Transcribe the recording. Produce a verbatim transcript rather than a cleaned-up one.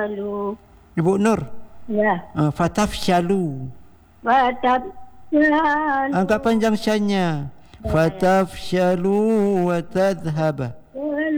fatafshalu. Ibu Nur. Ya. Uh, fatafshalu. Fatafshalu. Angkat panjang syannya. Fatafshalu wa tadhhaba.